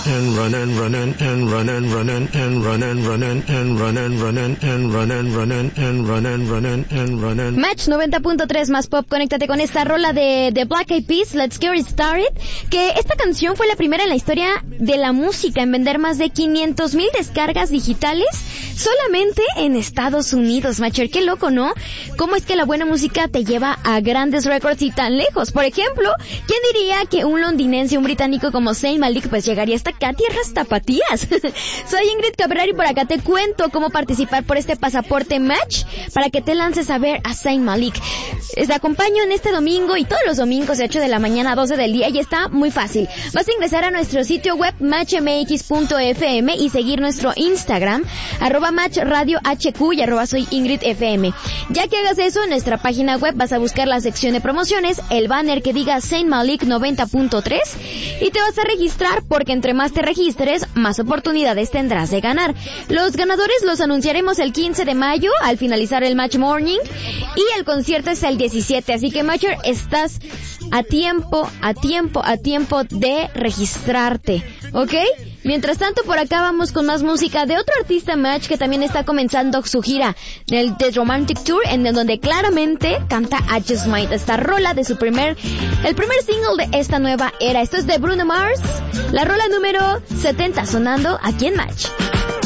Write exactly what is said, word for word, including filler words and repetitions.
and run and run and and run and run and and run and run and and run and run and and run and run and and run and run and and run and Match noventa punto tres más pop, conéctate con esta rola de The Black Eyed Peas, Let's Get It Started, que esta canción fue la primera en la historia de la música en vender más de quinientos mil descargas digitales solamente en Estados Unidos. Macher, qué loco, ¿no? ¿Cómo es que la buena música te lleva a grandes récords y tan lejos? Por ejemplo, ¿quién diría que un londinense, un británico como Zayn Malik, pues llegaría hasta acá, tierras tapatías? Soy Ingrid Cabrera y por acá te cuento cómo participar por este pasaporte Match para que te lances a ver a Zayn Malik. Te acompaño en este domingo y todos los domingos de ocho de la mañana a doce del día y está muy fácil. Vas a ingresar a nuestro sitio web match m x punto f m y seguir nuestro Instagram, arroba match radio hq y arroba soy Ingrid F M. Ya que hagas eso, en nuestra página web vas a buscar la sección de promociones, el banner que diga Zayn Malik noventa punto tres y te vas a registrar porque entre más te registres, más oportunidades tendrás de ganar. Los ganadores los anunciaremos el quince de mayo al finalizar el Match Morning y el concierto es el diecisiete, así que Matcher, estás a tiempo, a tiempo, a tiempo de registrarte, ¿ok? Mientras tanto, por acá vamos con más música de otro artista Match que también está comenzando su gira del The Romantic Tour, en donde claramente canta I Just Might, esta rola de su primer, el primer single de esta nueva era. Esto es de Bruno Mars, la rola número setenta sonando aquí en Match.